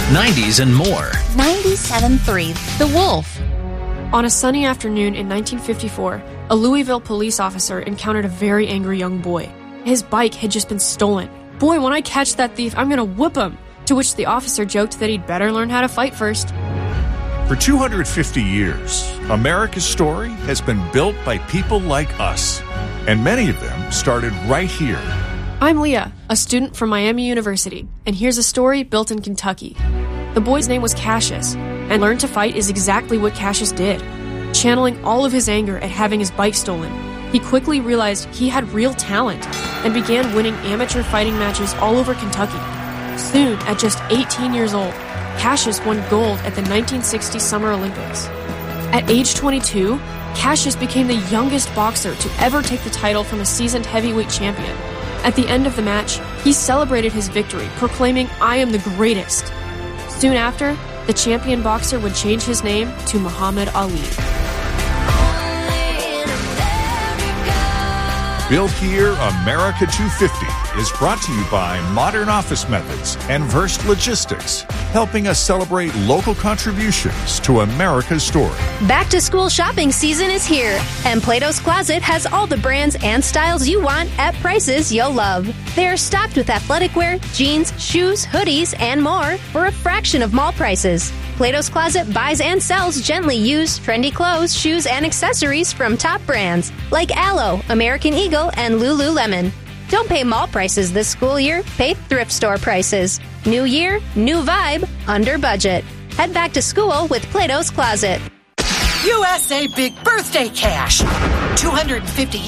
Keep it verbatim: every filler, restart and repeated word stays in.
nineties, and more. ninety-seven point three The Wolf. On a sunny afternoon in nineteen fifty-four, a Louisville police officer encountered a very angry young boy. His bike had just been stolen. "Boy, when I catch that thief, I'm gonna whoop him." To which the officer joked that he'd better learn how to fight first. For two hundred fifty years, America's story has been built by people like us, and many of them started right here. I'm Leah, a student from Miami University, and here's a story built in Kentucky. The boy's name was Cassius, and learn to fight is exactly what Cassius did. Channeling all of his anger at having his bike stolen, he quickly realized he had real talent and began winning amateur fighting matches all over Kentucky. Soon, at just eighteen years old, Cassius won gold at the nineteen sixty Summer Olympics. At age twenty-two, Cassius became the youngest boxer to ever take the title from a seasoned heavyweight champion. At the end of the match, he celebrated his victory, proclaiming, "I am the greatest." Soon after, the champion boxer would change his name to Muhammad Ali. Built Here America two fifty is brought to you by Modern Office Methods and Verst Logistics, helping us celebrate local contributions to America's story. Back to school shopping season is here, and Plato's Closet has all the brands and styles you want at prices you'll love. They are stocked with athletic wear, jeans, shoes, hoodies, and more for a fraction of mall prices. Plato's Closet buys and sells gently used, trendy clothes, shoes, and accessories from top brands like Aloe, American Eagle, and Lululemon. Don't pay mall prices this school year. Pay thrift store prices. New year, new vibe, under budget. Head back to school with Plato's Closet. U S A Big Birthday Cash. two hundred fifty